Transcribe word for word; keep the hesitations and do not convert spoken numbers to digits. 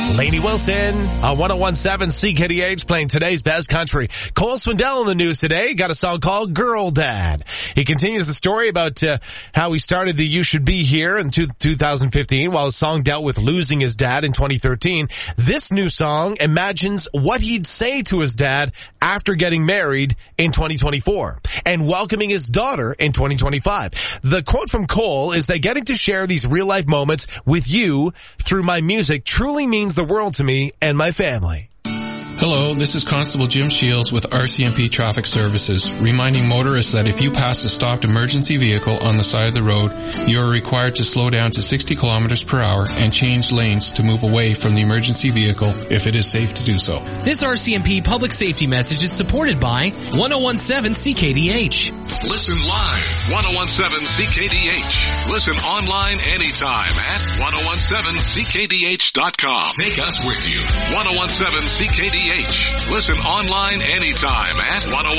Lainey Wilson on one oh one seven C K D H playing today's best country. Cole Swindell in the news today got a song called Girl Dad. He continues the story about uh, how he started the You Should Be Here in two, two thousand fifteen while his song dealt with losing his dad in twenty thirteen. This new song imagines what he'd say to his dad after getting married in twenty twenty-four and welcoming his daughter in twenty twenty-five. The quote from Cole is that getting to share these real life moments with you through my music truly means the world to me and my family. Hello, this is Constable Jim Shields with R C M P Traffic Services, reminding motorists that if you pass a stopped emergency vehicle on the side of the road, you are required to slow down to sixty kilometers per hour and change lanes to move away from the emergency vehicle if it is safe to do so. This R C M P public safety message is supported by one oh one seven C K D H. Listen live, one oh one seven C K D H. Listen online anytime at one oh one seven C K D H dot com. Take us with you. one oh one seven C K D H. Listen online anytime at one oh one